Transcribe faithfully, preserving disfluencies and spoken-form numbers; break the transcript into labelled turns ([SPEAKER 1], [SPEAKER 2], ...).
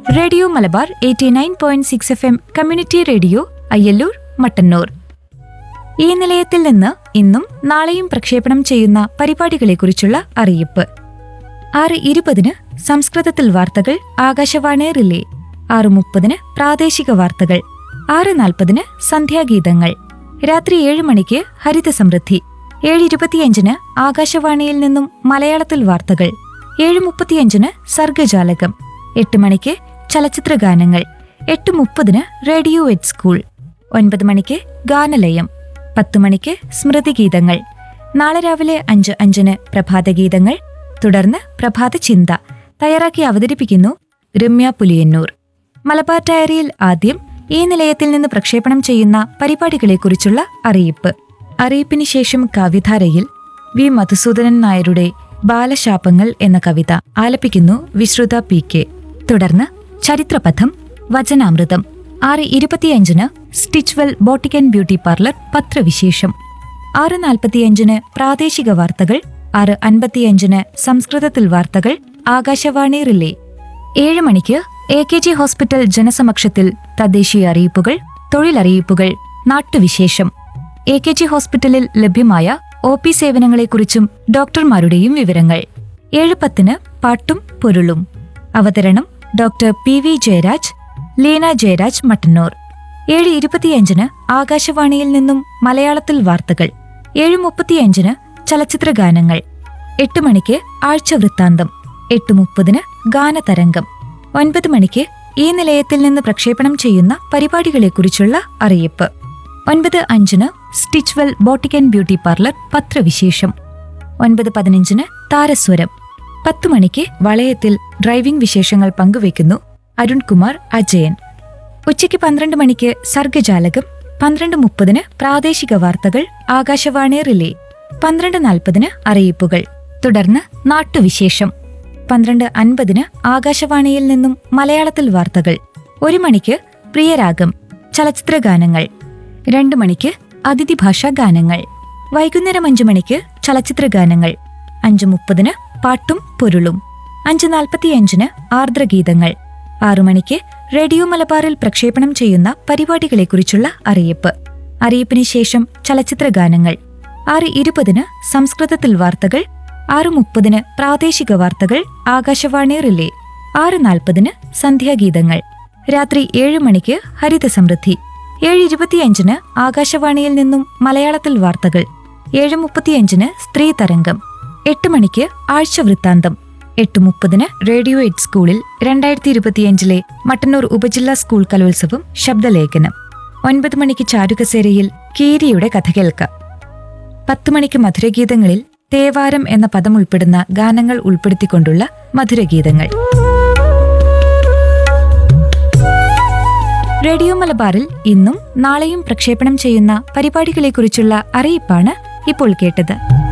[SPEAKER 1] Radio Malabar eighty nine point six F M community radio Ayyallur Mattannur. ഈ നിലയത്തിൽ നിന്ന് ഇന്നും നാളെയും പ്രക്ഷേപണം ചെയ്യുന്ന പരിപാടികളെക്കുറിച്ചുള്ള അറിയിപ്പ്. ആറ് ഇരുപതിന് സംസ്കൃതത്തിൽ വാർത്തകൾ ആകാശവാണി റിലേ. ആറ് മുപ്പതിന് പ്രാദേശിക വാർത്തകൾ. ആറ് നാൽപ്പതിന് സന്ധ്യാഗീതങ്ങൾ. രാത്രി ഏഴ് മണിക്ക് ഹരിത സമൃദ്ധി. ഏഴ് ഇരുപത്തിയഞ്ചിന് ആകാശവാണിയിൽ നിന്നും മലയാളത്തിൽ വാർത്തകൾ. ഏഴ് മുപ്പത്തിയഞ്ചിന് സർഗജാലകം. എട്ട് മണിക്ക് ചലച്ചിത്ര ഗാനങ്ങൾ. എട്ട് മുപ്പതിന് റേഡിയോ എറ്റ് സ്കൂൾ. ഒൻപത് മണിക്ക് ഗാനലയം. പത്ത് മണിക്ക് സ്മൃതിഗീതങ്ങൾ. നാളെ രാവിലെ അഞ്ച് അഞ്ചിന് പ്രഭാതഗീതങ്ങൾ. തുടർന്ന് പ്രഭാത ചിന്ത തയ്യാറാക്കി അവതരിപ്പിക്കുന്നു രമ്യ പുലിയന്നൂർ. മലബാർ ഡയറിയിൽ ആദ്യം ഈ നിലയത്തിൽ നിന്ന് പ്രക്ഷേപണം ചെയ്യുന്ന പരിപാടികളെക്കുറിച്ചുള്ള അറിയിപ്പ്. അറിയിപ്പിന് ശേഷം കാവ്യധാരയിൽ വി മധുസൂദനൻ നായരുടെ ബാലശാപങ്ങൾ എന്ന കവിത ആലപിക്കുന്നു വിശ്രുത പി കെ. തുടർന്ന് ചരിത്രപഥം വചനാമൃതം. ആറ് ഇരുപത്തിയഞ്ചിന് Stitchwell boutique and beauty parlour പത്രവിശേഷം. ആറ് നാൽപ്പത്തിയഞ്ചിന് പ്രാദേശിക വാർത്തകൾ. ആറ് അൻപത്തിയഞ്ചിന് സംസ്കൃതത്തിൽ വാർത്തകൾ ആകാശവാണി റിലേ. ഏഴ് മണിക്ക് എ കെ ജി ഹോസ്പിറ്റൽ ജനസമക്ഷത്തിൽ തദ്ദേശീയ അറിയിപ്പുകൾ, തൊഴിലറിയിപ്പുകൾ, നാട്ടുവിശേഷം. എ കെ ജി ഹോസ്പിറ്റലിൽ ലഭ്യമായ ഒ പി സേവനങ്ങളെക്കുറിച്ചും ഡോക്ടർമാരുടെയും വിവരങ്ങൾ. ഏഴ് പത്തിന് പാട്ടും പൊരുളും. അവതരണം doctor P V Jayaraj, Leena Jayaraj Mattannur. ഏഴ് ഇരുപത്തിയഞ്ചിന് ആകാശവാണിയിൽ നിന്നും മലയാളത്തിൽ വാർത്തകൾ. ഏഴ് മുപ്പത്തിയഞ്ചിന് ചലച്ചിത്ര ഗാനങ്ങൾ. എട്ട് മണിക്ക് ആഴ്ചവൃത്താന്തം. എട്ട് മുപ്പതിന് ഗാനതരംഗം. ഒൻപത് മണിക്ക് ഈ നിലയത്തിൽ നിന്ന് പ്രക്ഷേപണം ചെയ്യുന്ന പരിപാടികളെക്കുറിച്ചുള്ള അറിയിപ്പ്. ഒൻപത് അഞ്ചിന് Stitchwell boutique and beauty parlour പത്രവിശേഷം. ഒൻപത് പതിനഞ്ചിന് താരസ്വരം. പത്ത് മണിക്ക് വളയത്തിൽ ഡ്രൈവിംഗ് വിശേഷങ്ങൾ പങ്കുവയ്ക്കുന്നു അരുൺകുമാർ അജയൻ. ഉച്ചയ്ക്ക് പന്ത്രണ്ട് മണിക്ക് സർഗജാലകം. പന്ത്രണ്ട് മുപ്പതിന് പ്രാദേശിക വാർത്തകൾ ആകാശവാണി റിലേ. പന്ത്രണ്ട് നാൽപ്പതിന് അറിയിപ്പുകൾ. തുടർന്ന് നാട്ടുവിശേഷം. പന്ത്രണ്ട് അൻപതിന് ആകാശവാണിയിൽ നിന്നും മലയാളത്തിൽ വാർത്തകൾ. ഒരു മണിക്ക് പ്രിയരാഗം ചലച്ചിത്ര ഗാനങ്ങൾ. രണ്ടു മണിക്ക് അതിഥി ഭാഷാ ഗാനങ്ങൾ. വൈകുന്നേരം അഞ്ചു മണിക്ക് ചലച്ചിത്ര ഗാനങ്ങൾ. അഞ്ചു മുപ്പതിന് പാട്ടും പൊരുളും. അഞ്ച് നാൽപ്പത്തിയഞ്ചിന് ആർദ്രഗീതങ്ങൾ. ആറു മണിക്ക് റേഡിയോ മലബാറിൽ പ്രക്ഷേപണം ചെയ്യുന്ന പരിപാടികളെക്കുറിച്ചുള്ള അറിയിപ്പ്. അറിയിപ്പിന് ശേഷം ചലച്ചിത്ര ഗാനങ്ങൾ. ആറ് ഇരുപതിന് സംസ്കൃതത്തിൽ വാർത്തകൾ. ആറ് മുപ്പതിന് പ്രാദേശിക വാർത്തകൾ ആകാശവാണി റിലേ. ആറ് നാൽപ്പതിന് സന്ധ്യാഗീതങ്ങൾ. രാത്രി ഏഴ് മണിക്ക് ഹരിത സമൃദ്ധി. ഏഴ് ഇരുപത്തിയഞ്ചിന് ആകാശവാണിയിൽ നിന്നും മലയാളത്തിൽ വാർത്തകൾ. ഏഴ് മുപ്പത്തിയഞ്ചിന് സ്ത്രീ തരംഗം. എട്ട് മണിക്ക് ആഴ്ചവൃത്താന്തം. എട്ട് മുപ്പതിന് റേഡിയോ എറ്റ് സ്കൂളിൽ രണ്ടായിരത്തി ഇരുപത്തിയഞ്ചിലെ മട്ടന്നൂർ ഉപജില്ലാ സ്കൂൾ കലോത്സവം ശബ്ദലേഖനം. ഒൻപത് മണിക്ക് ചാരുകസേരയിൽ കീരിയുടെ കഥ കേൾക്കാം. പത്ത് മണിക്ക് മധുരഗീതങ്ങളിൽ തേവാരം എന്ന പദം ഉൾപ്പെടുന്ന ഗാനങ്ങൾ ഉൾപ്പെടുത്തിക്കൊണ്ടുള്ള മധുരഗീതങ്ങൾ. റേഡിയോ മലബാറിൽ ഇന്നും നാളെയും പ്രക്ഷേപണം ചെയ്യുന്ന പരിപാടികളെക്കുറിച്ചുള്ള അറിയിപ്പാണ് ഇപ്പോൾ കേട്ടത്.